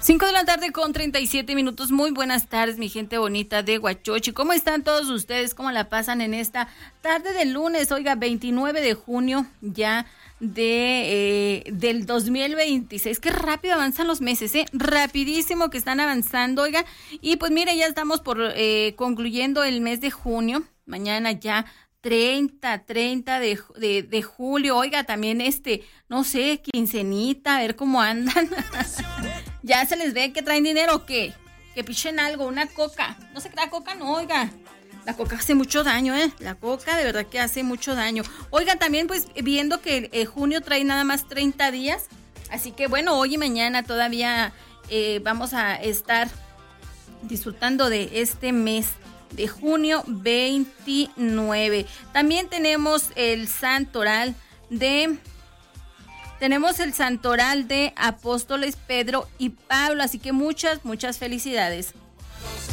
5 de la tarde con 37 minutos. Muy buenas tardes, mi gente bonita de Huachochi. ¿Cómo están todos ustedes? ¿Cómo la pasan en esta tarde de lunes? Oiga, 29 de junio ya del 2026. Qué rápido avanzan los meses, rapidísimo que están avanzando, oiga. Y pues mire, ya estamos por concluyendo el mes de junio. Mañana ya 30 de julio. Oiga, también no sé, quincenita, a ver cómo andan. Ya se les ve que traen dinero o qué, que pichen algo, una coca. No se crea coca, no, oiga. La coca hace mucho daño, La coca de verdad que hace mucho daño. Oiga, también pues viendo que junio trae nada más 30 días. Así que bueno, hoy y mañana todavía vamos a estar disfrutando de este mes de junio 29. También tenemos el santoral de Apóstoles Pedro y Pablo, así que muchas felicidades.